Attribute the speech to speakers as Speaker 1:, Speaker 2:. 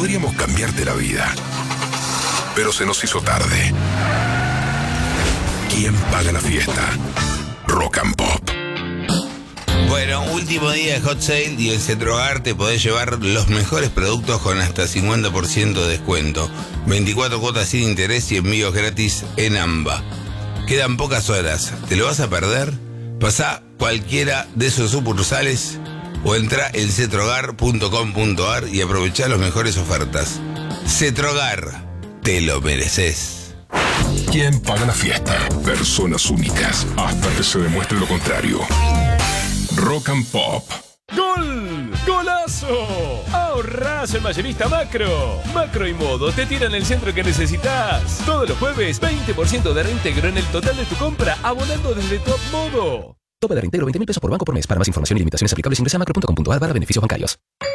Speaker 1: podríamos cambiarte la vida. Pero se nos hizo tarde. ¿Quién paga la fiesta? Rock and Pop.
Speaker 2: Bueno, último día de Hot Sale y en Cetrogar te podés llevar los mejores productos con hasta 50% de descuento. 24 cuotas sin interés y envíos gratis en AMBA. Quedan pocas horas. ¿Te lo vas a perder? Pasá cualquiera de sus sucursales o entra en cetrogar.com.ar y aprovechá las mejores ofertas. Cetrogar, te lo mereces.
Speaker 1: ¿Quién paga la fiesta? Personas únicas, hasta que se demuestre lo contrario. Rock and Pop.
Speaker 3: ¡Gol! ¡Golazo! ¡Ahorrás en Mayorista Macro! Macro y Modo te tiran el centro que necesitas. Todos los jueves, 20% de reintegro en el total de tu compra, abonando desde Top Modo.
Speaker 4: Tope de reintegro 20.000 pesos por banco por mes. Para más información y limitaciones aplicables ingresa a macro.com.ar/beneficios bancarios.